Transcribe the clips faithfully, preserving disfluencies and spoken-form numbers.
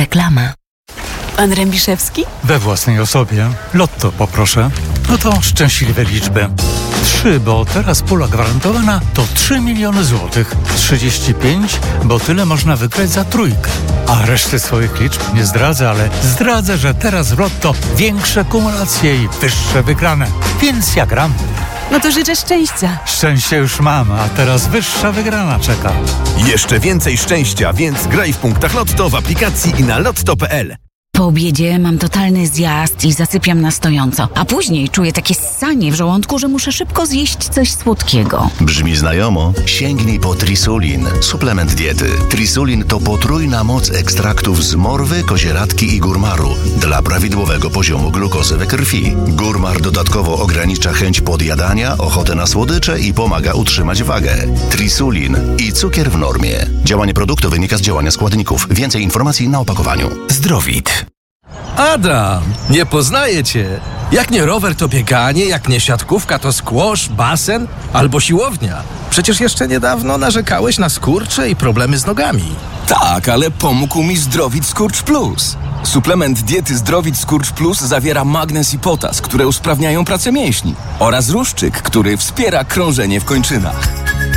Reklama. Pan Rębiszewski? We własnej osobie. Lotto poproszę. No to szczęśliwe liczby. Trzy, bo teraz pula gwarantowana to trzy miliony złotych. Trzydzieści pięć, bo tyle można wygrać za trójkę. A reszty swoich liczb nie zdradzę, ale zdradzę, że teraz w Lotto większe kumulacje i wyższe wygrane. Więc ja gram. No to życzę szczęścia. Szczęście już mam, a teraz wyższa wygrana czeka. Jeszcze więcej szczęścia, więc graj w punktach Lotto w aplikacji i na lotto kropka p l. Po obiedzie mam totalny zjazd i zasypiam na stojąco, a później czuję takie ssanie w żołądku, że muszę szybko zjeść coś słodkiego. Brzmi znajomo? Sięgnij po Trisulin, suplement diety. Trisulin to potrójna moc ekstraktów z morwy, kozieradki i górmaru dla prawidłowego poziomu glukozy we krwi. Górmar dodatkowo ogranicza chęć podjadania, ochotę na słodycze i pomaga utrzymać wagę. Trisulin i cukier w normie. Działanie produktu wynika z działania składników. Więcej informacji na opakowaniu. Zdrowit. Adam, nie poznaję cię. Jak nie rower, to bieganie, jak nie siatkówka, to squash, basen albo siłownia. Przecież jeszcze niedawno narzekałeś na skurcze i problemy z nogami. Tak, ale pomógł mi Zdrowit Skurcz Plus. Suplement diety Zdrowit Skurcz Plus zawiera magnez i potas, które usprawniają pracę mięśni, oraz ruszczyk, który wspiera krążenie w kończynach.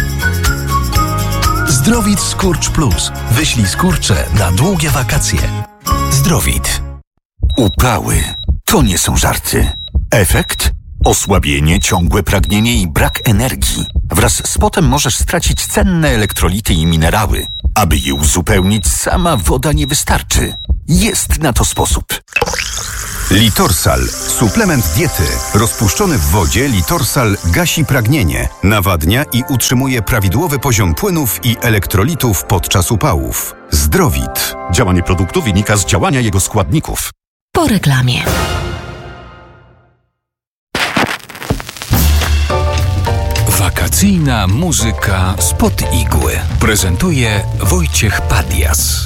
Zdrowit Skurcz Plus. Wyślij skurcze na długie wakacje. Zdrowit. Upały to nie są żarty. Efekt? Osłabienie, ciągłe pragnienie i brak energii. Wraz z potem możesz stracić cenne elektrolity i minerały. Aby je uzupełnić, sama woda nie wystarczy. Jest na to sposób. Litorsal. Suplement diety. Rozpuszczony w wodzie Litorsal gasi pragnienie, nawadnia i utrzymuje prawidłowy poziom płynów i elektrolitów podczas upałów. Zdrowit. Działanie produktu wynika z działania jego składników. Po reklamie. Wakacyjna muzyka spod igły. Prezentuje Wojciech Padias.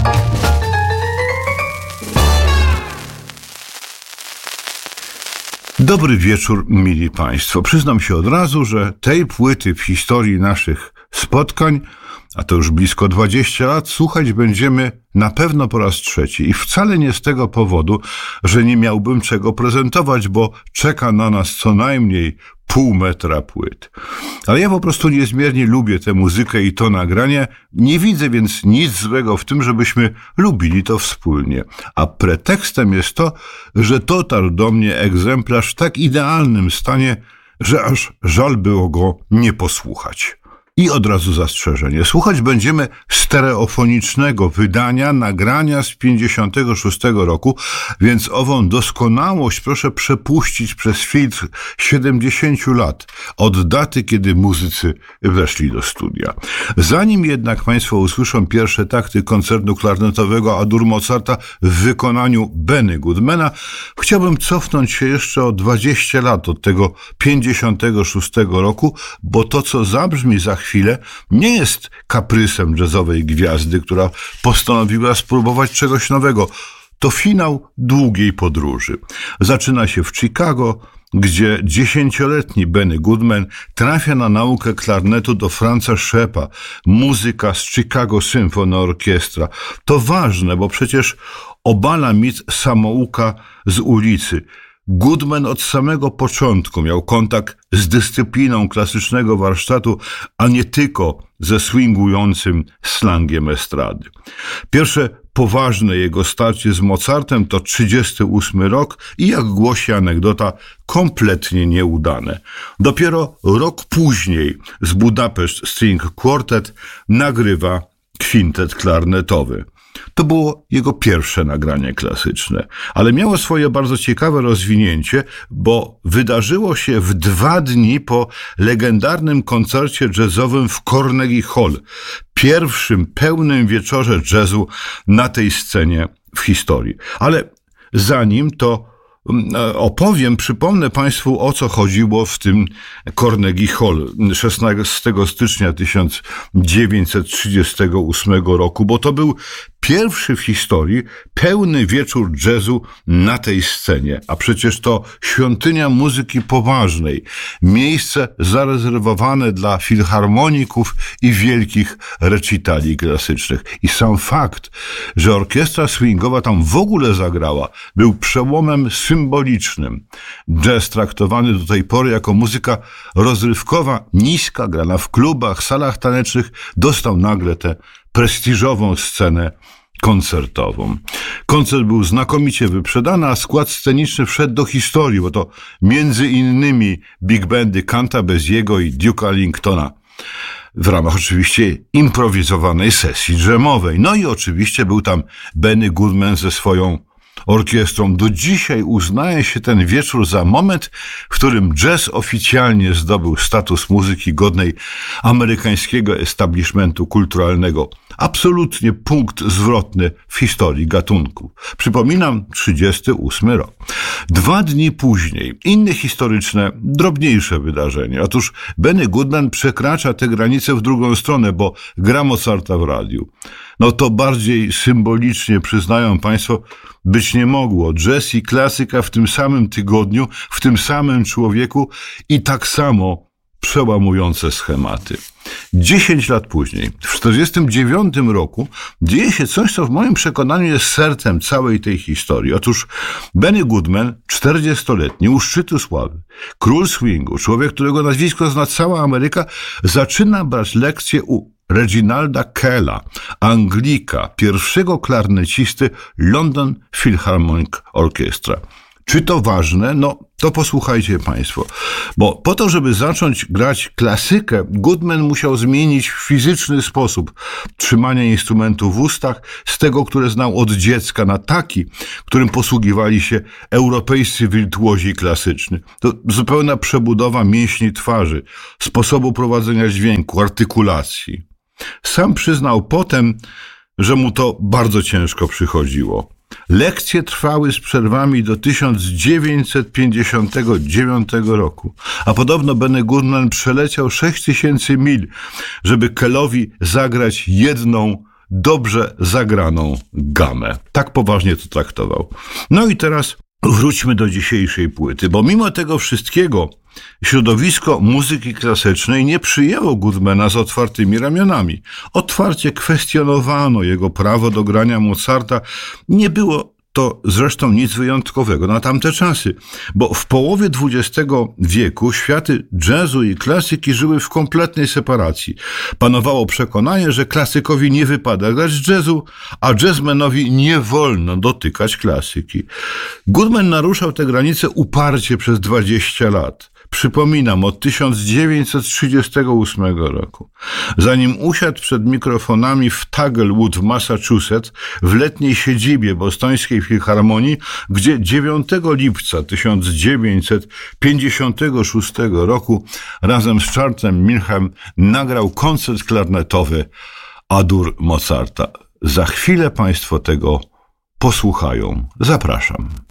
Dobry wieczór, mili Państwo. Przyznam się od razu, że tej płyty w historii naszych spotkań, a to już blisko dwadzieścia lat, słuchać będziemy na pewno po raz trzeci. I wcale nie z tego powodu, że nie miałbym czego prezentować, bo czeka na nas co najmniej pół metra płyt. Ale ja po prostu niezmiernie lubię tę muzykę i to nagranie. Nie widzę więc nic złego w tym, żebyśmy lubili to wspólnie. A pretekstem jest to, że dotarł do mnie egzemplarz w tak idealnym stanie, że aż żal było go nie posłuchać. I od razu zastrzeżenie. Słuchać będziemy stereofonicznego wydania nagrania z pięćdziesiątego szóstego roku, więc ową doskonałość proszę przepuścić przez filtr siedemdziesięciu lat od daty, kiedy muzycy weszli do studia. Zanim jednak Państwo usłyszą pierwsze takty koncertu klarnetowego A-dur Mozarta w wykonaniu Benny Goodmana, chciałbym cofnąć się jeszcze o dwadzieścia lat od tego pięćdziesiątego szóstego roku, bo to, co zabrzmi za chwilę, nie jest kaprysem jazzowej gwiazdy, która postanowiła spróbować czegoś nowego. To finał długiej podróży. Zaczyna się w Chicago, gdzie dziesięcioletni Benny Goodman trafia na naukę klarnetu do Franza Szeppa, muzyka z Chicago Symphony Orchestra. To ważne, bo przecież obala mit samouka z ulicy. Goodman od samego początku miał kontakt z dyscypliną klasycznego warsztatu, a nie tylko ze swingującym slangiem estrady. Pierwsze poważne jego starcie z Mozartem to trzydziesty ósmy rok i, jak głosi anegdota, kompletnie nieudane. Dopiero rok później z Budapest String Quartet nagrywa kwintet klarnetowy. To było jego pierwsze nagranie klasyczne, ale miało swoje bardzo ciekawe rozwinięcie, bo wydarzyło się w dwa dni po legendarnym koncercie jazzowym w Carnegie Hall, pierwszym pełnym wieczorze jazzu na tej scenie w historii. Ale zanim to opowiem, przypomnę Państwu, o co chodziło w tym Carnegie Hall szesnastego stycznia tysiąc dziewięćset trzydziestego ósmego roku, bo to był pierwszy w historii pełny wieczór jazzu na tej scenie, a przecież to świątynia muzyki poważnej, miejsce zarezerwowane dla filharmoników i wielkich recitali klasycznych. I sam fakt, że orkiestra swingowa tam w ogóle zagrała, był przełomem symbolicznym. Jazz traktowany do tej pory jako muzyka rozrywkowa, niska, grana w klubach, salach tanecznych, dostał nagle tę prestiżową scenę koncertową. Koncert był znakomicie wyprzedany, a skład sceniczny wszedł do historii, bo to między innymi big bandy Cantabeziego i Duke'a Ellingtona, w ramach oczywiście improwizowanej sesji dżemowej. No i oczywiście był tam Benny Goodman ze swoją orkiestrą. Do dzisiaj uznaje się ten wieczór za moment, w którym jazz oficjalnie zdobył status muzyki godnej amerykańskiego establishmentu kulturalnego. Absolutnie punkt zwrotny w historii gatunku. Przypominam, trzydziesty ósmy rok. Dwa dni później inne historyczne, drobniejsze wydarzenie. Otóż Benny Goodman przekracza tę granicę w drugą stronę, bo gra Mozarta w radiu. No to bardziej symbolicznie, przyznają Państwo, być nie mogło. Jazz i klasyka w tym samym tygodniu, w tym samym człowieku i tak samo przełamujące schematy. Dziesięć lat później, w czterdziestym dziewiątym roku, dzieje się coś, co w moim przekonaniu jest sercem całej tej historii. Otóż Benny Goodman, czterdziestoletni, u szczytu sławy, król swingu, człowiek, którego nazwisko zna cała Ameryka, zaczyna brać lekcje u Reginalda Kella, Anglika, pierwszego klarnecisty London Philharmonic Orchestra. Czy to ważne? No, to posłuchajcie Państwo. Bo po to, żeby zacząć grać klasykę, Goodman musiał zmienić w fizyczny sposób trzymanie instrumentu w ustach z tego, które znał od dziecka, na taki, którym posługiwali się europejscy wirtuozi klasyczni. To zupełna przebudowa mięśni twarzy, sposobu prowadzenia dźwięku, artykulacji. Sam przyznał potem, że mu to bardzo ciężko przychodziło. Lekcje trwały z przerwami do tysiąc dziewięćset pięćdziesiątego dziewiątego roku, a podobno Benny Goodman przeleciał sześć tysięcy mil, żeby Kellowi zagrać jedną dobrze zagraną gamę. Tak poważnie to traktował. No i teraz wróćmy do dzisiejszej płyty, bo mimo tego wszystkiego środowisko muzyki klasycznej nie przyjęło Goodmana z otwartymi ramionami. Otwarcie kwestionowano jego prawo do grania Mozarta. Nie było to zresztą nic wyjątkowego na tamte czasy, bo w połowie dwudziestego wieku światy jazzu i klasyki żyły w kompletnej separacji. Panowało przekonanie, że klasykowi nie wypada grać jazzu, a jazzmanowi nie wolno dotykać klasyki. Goodman naruszał te granice uparcie przez dwadzieścia lat. Przypominam, od tysiąc dziewięćset trzydziestego ósmego roku. Zanim usiadł przed mikrofonami w Tanglewood w Massachusetts, w letniej siedzibie bostońskiej filharmonii, gdzie dziewiątego lipca tysiąc dziewięćset pięćdziesiątego szóstego roku razem z Charlesem Milchem nagrał koncert klarnetowy A-dur Mozarta. Za chwilę Państwo tego posłuchają. Zapraszam.